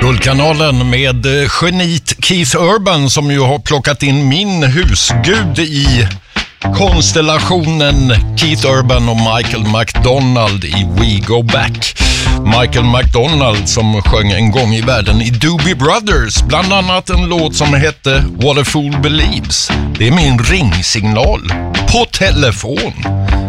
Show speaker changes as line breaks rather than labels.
Guldkanalen med geniet Keith Urban som ju har plockat in min husgud i konstellationen Keith Urban och Michael McDonald i We Go Back. Michael McDonald som sjöng en gång i världen i Doobie Brothers, bland annat en låt som hette What a Fool Believes. Det är min ringsignal på telefon.